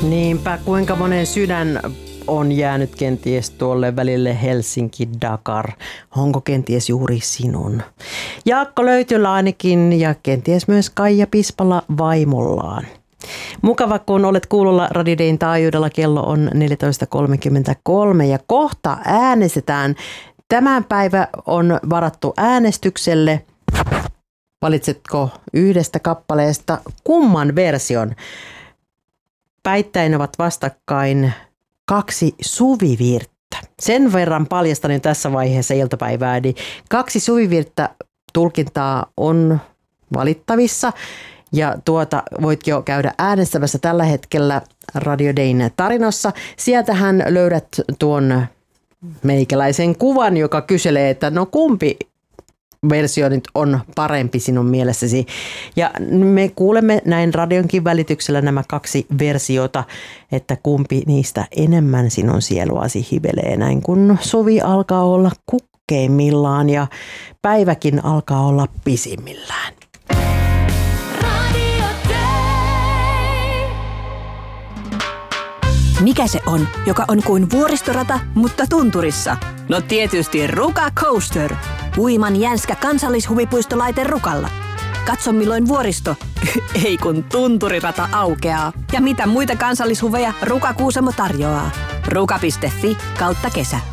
Niinpä, kuinka monen sydän on jäänyt kenties tuolle välille Helsinki-Dakar. Onko kenties juuri sinun? Jaakko Löytylä ainakin ja kenties myös Kaija Pispala vaimollaan. Mukava, kun olet kuulolla Radio Dayn taajuudella. Kello on 14.33 ja kohta äänestetään. Tämän päivä on varattu äänestykselle. Valitsetko yhdestä kappaleesta kumman version? Päittäin ovat vastakkain 2 suvivirttä. Sen verran paljastan tässä vaiheessa iltapäivää, niin 2 suvivirttä tulkintaa on valittavissa. Ja voit jo käydä äänestämässä tällä hetkellä Radio Dayn tarinossa. Sieltähän löydät tuon meikäläisen kuvan, joka kyselee, että no kumpi versio nyt on parempi sinun mielessäsi. Ja me kuulemme näin radionkin välityksellä nämä 2 versiota, että kumpi niistä enemmän sinun sieluasi hivelee, näin kun suvi alkaa olla kukkeimmillaan ja päiväkin alkaa olla pisimmillään. Mikä se on, joka on kuin vuoristorata, mutta tunturissa? No tietysti Ruka Coaster. Uiman jänskä kansallishuvipuistolaite Rukalla. Katso milloin vuoristo, ei kun tunturirata aukeaa. Ja mitä muita kansallishuveja Ruka Kuusamo tarjoaa. Ruka.fi/kesä.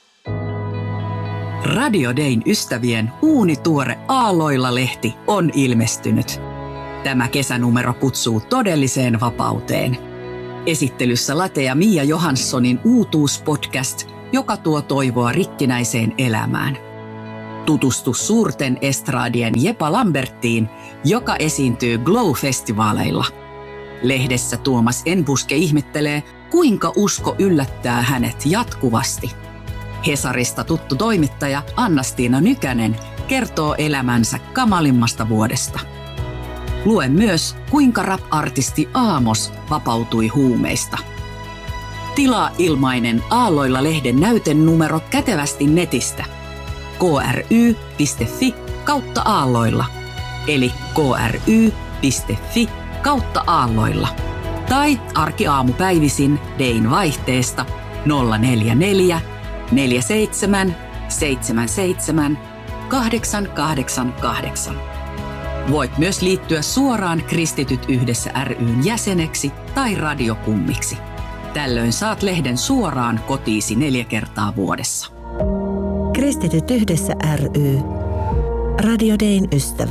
Radio Dayn ystävien uunituore Aalloilla-lehti on ilmestynyt. Tämä kesänumero kutsuu todelliseen vapauteen. Esittelyssä Late ja Mia Johanssonin uutuuspodcast, joka tuo toivoa rikkinäiseen elämään. Tutustu suurten estradien Jepa Lambertiin, joka esiintyy Glow-festivaaleilla. Lehdessä Tuomas Enbuske ihmettelee, kuinka usko yllättää hänet jatkuvasti. Hesarista tuttu toimittaja Anna-Stiina Nykänen kertoo elämänsä kamalimmasta vuodesta. Lue myös, kuinka rap-artisti Aamos vapautui huumeista. Tilaa ilmainen Aalloilla-lehden näytenumero kätevästi netistä. kry.fi/aalloilla eli kry.fi/aalloilla. Tai arkiaamupäivisin Dayn vaihteesta 044 47 77 888. Voit myös liittyä suoraan Kristityt yhdessä ry:n jäseneksi tai radiokummiksi. Tällöin saat lehden suoraan kotiisi 4 kertaa vuodessa. Kristityt yhdessä ry. Radio Dayn ystävä.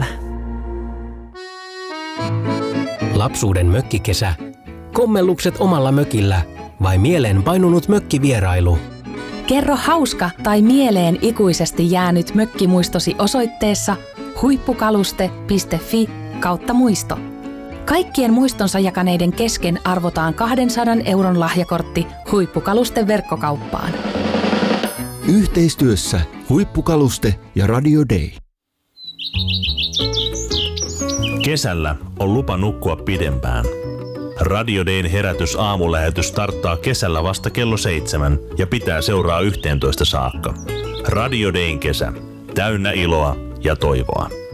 Lapsuuden mökkikesä, kommellukset omalla mökillä vai mieleen painunut mökkivierailu? Kerro hauska tai mieleen ikuisesti jäänyt mökkimuistosi osoitteessa huippukaluste.fi/muisto. Kaikkien muistonsa jakaneiden kesken arvotaan 200 euron lahjakortti Huippukaluste verkkokauppaan. Yhteistyössä Huippukaluste ja Radio Day. Kesällä on lupa nukkua pidempään. Radio Dayn herätys aamulähetys starttaa kesällä vasta kello 7 ja pitää seuraa 11 saakka. Radio Dayn kesä. Täynnä iloa ja toivoa.